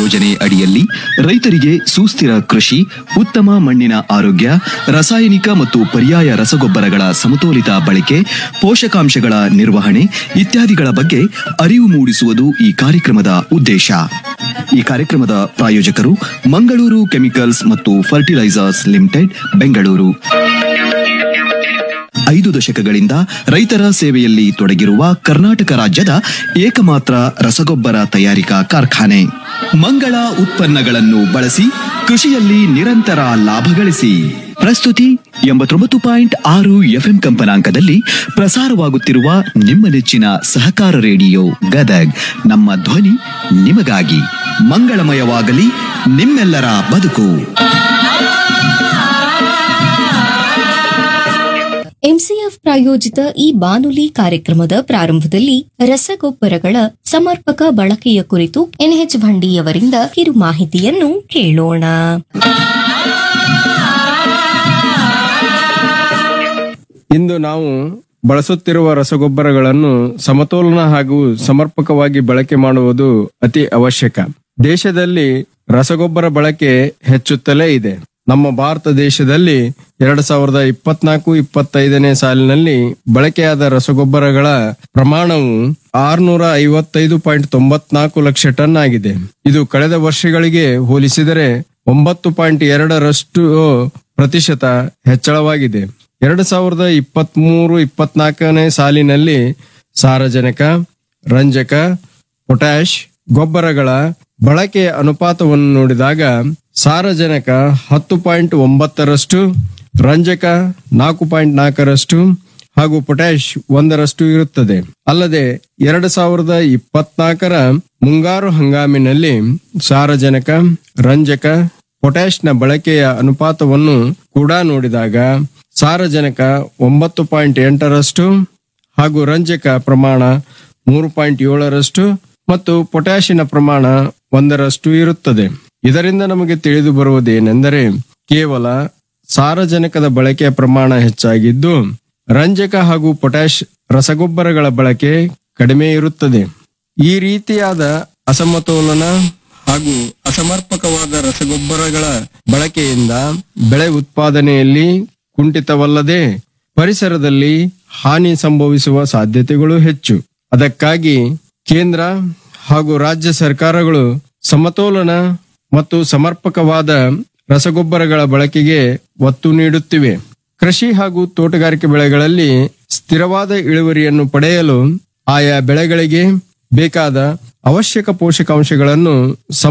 ಯೋಜನೆ ಅಡಿಯಲ್ಲಿ ರೈತರಿಗೆ ಸುಸ್ಥಿರ ಕೃಷಿ, ಉತ್ತಮ ಮಣ್ಣಿನ ಆರೋಗ್ಯ, ರಾಸಾಯನಿಕ ಮತ್ತು ಪರ್ಯಾಯ ರಸಗೊಬ್ಬರಗಳ ಸಮತೋಲಿತ ಬಳಕೆ, ಪೋಷಕಾಂಶಗಳ ನಿರ್ವಹಣೆ ಇತ್ಯಾದಿಗಳ ಬಗ್ಗೆ ಅರಿವು ಮೂಡಿಸುವುದು ಈ ಕಾರ್ಯಕ್ರಮದ ಉದ್ದೇಶ. ಈ ಕಾರ್ಯಕ್ರಮದ ಪ್ರಾಯೋಜಕರು ಮಂಗಳೂರು ಕೆಮಿಕಲ್ಸ್ ಮತ್ತು ಫರ್ಟಿಲೈಸರ್ಸ್ ಲಿಮಿಟೆಡ್, ಬೆಂಗಳೂರು. 5 ದಶಕಗಳಿಂದ ರೈತರ ಸೇವೆಯಲ್ಲಿ ತೊಡಗಿರುವ ಕರ್ನಾಟಕ ರಾಜ್ಯದ ಏಕಮಾತ್ರ ರಸಗೊಬ್ಬರ ತಯಾರಿಕಾ ಕಾರ್ಖಾನೆ. ಮಂಗಳ ಉತ್ಪನ್ನಗಳನ್ನು ಬಳಸಿ ಕೃಷಿಯಲ್ಲಿ ನಿರಂತರ ಲಾಭ ಗಳಿಸಿ. ಪ್ರಸ್ತುತಿ 89.6 FM ಕಂಪನಾಂಕದಲ್ಲಿ ಪ್ರಸಾರವಾಗುತ್ತಿರುವ ನಿಮ್ಮ ನೆಚ್ಚಿನ ಸಹಕಾರ ರೇಡಿಯೋ ಗದಗ್. ನಮ್ಮ ಧ್ವನಿ ನಿಮಗಾಗಿ. ಮಂಗಳಮಯವಾಗಲಿ ನಿಮ್ಮೆಲ್ಲರ ಬದುಕು. ಎಂಸಿಎಫ್ ಪ್ರಾಯೋಜಿತ ಈ ಬಾನುಲಿ ಕಾರ್ಯಕ್ರಮದ ಪ್ರಾರಂಭದಲ್ಲಿ ರಸಗೊಬ್ಬರಗಳ ಸಮರ್ಪಕ ಬಳಕೆಯ ಕುರಿತು ಎನ್ಎಚ್ ಭಂಡಿಯವರಿಂದ ಕಿರು ಮಾಹಿತಿಯನ್ನು ಕೇಳೋಣ. ಇಂದು ನಾವು ಬಳಸುತ್ತಿರುವ ರಸಗೊಬ್ಬರಗಳನ್ನು ಸಮತೋಲನ ಹಾಗೂ ಸಮರ್ಪಕವಾಗಿ ಬಳಕೆ ಮಾಡುವುದು ಅತಿ ಅವಶ್ಯಕ. ದೇಶದಲ್ಲಿ ರಸಗೊಬ್ಬರ ಬಳಕೆ ಹೆಚ್ಚುತ್ತಲೇ ಇದೆ. ನಮ್ಮ ಭಾರತ ದೇಶದಲ್ಲಿ 2024-25 ಸಾಲಿನಲ್ಲಿ ಬಳಕೆಯಾದ ರಸಗೊಬ್ಬರಗಳ ಪ್ರಮಾಣವು 655.94 ಲಕ್ಷ ಟನ್ ಆಗಿದೆ. ಇದು ಕಳೆದ ವರ್ಷಗಳಿಗೆ ಹೋಲಿಸಿದರೆ 9.2% ಹೆಚ್ಚಳವಾಗಿದೆ. 2023-24 ಸಾಲಿನಲ್ಲಿ ಸಾರಜನಕ, ರಂಜಕ, ಪೊಟ್ಯಾಷ್ ಗೊಬ್ಬರಗಳ ಬಳಕೆಯ ಅನುಪಾತವನ್ನು ನೋಡಿದಾಗ ಸಾರಜನಕ 10.9%, ರಂಜಕ 4.4% ಹಾಗೂ ಪೊಟ್ಯಾಷ್ 1% ಇರುತ್ತದೆ. ಅಲ್ಲದೆ 2024 ಮುಂಗಾರು ಹಂಗಾಮಿನಲ್ಲಿ ಸಾರಜನಕ, ರಂಜಕ, ಪೊಟ್ಯಾಷ್ನ ಬಳಕೆಯ ಅನುಪಾತವನ್ನು ಕೂಡ ನೋಡಿದಾಗ ಸಾರಜನಕ 9.8% ಹಾಗೂ ರಂಜಕ ಪ್ರಮಾಣ 3.7% ಮತ್ತು ಪೊಟ್ಯಾಷಿನ ಪ್ರಮಾಣ 1% ಇರುತ್ತದೆ. ಇದರಿಂದ ನಮಗೆ ತಿಳಿದು ಬರುವುದೇನೆಂದರೆ ಕೇವಲ ಸಾರಜನಕದ ಬಳಕೆಯ ಪ್ರಮಾಣ ಹೆಚ್ಚಾಗಿದ್ದು ರಂಜಕ ಹಾಗೂ ಪೊಟ್ಯಾಷ್ ರಸಗೊಬ್ಬರಗಳ ಬಳಕೆ ಕಡಿಮೆ ಇರುತ್ತದೆ. ಈ ರೀತಿಯಾದ ಅಸಮತೋಲನ ಹಾಗೂ ಅಸಮರ್ಪಕವಾದ ರಸಗೊಬ್ಬರಗಳ ಬಳಕೆಯಿಂದ ಬೆಳೆ ಉತ್ಪಾದನೆಯಲ್ಲಿ ಕುಂಠಿತವಲ್ಲದೆ ಪರಿಸರದಲ್ಲಿ ಹಾನಿ ಸಂಭವಿಸುವ ಸಾಧ್ಯತೆಗಳು ಹೆಚ್ಚು. ಅದಕ್ಕಾಗಿ ಕೇಂದ್ರ ಹಾಗೂ ರಾಜ್ಯ ಸರ್ಕಾರಗಳು ಸಮತೋಲನ ಮತ್ತು ಸಮರ್ಪಕವಾದ ರಸಗೊಬ್ಬರಗಳ ಬಳಕೆಗೆ ಒತ್ತು ನೀಡುತ್ತಿವೆ. ಕೃಷಿ ಹಾಗೂ ತೋಟಗಾರಿಕೆ ಬೆಳೆಗಳಲ್ಲಿ ಸ್ಥಿರವಾದ ಇಳುವರಿಯನ್ನು ಪಡೆಯಲು ಆಯಾ ಬೆಳೆಗಳಿಗೆ ಬೇಕಾದ ಅವಶ್ಯಕ ಪೋಷಕಾಂಶಗಳನ್ನು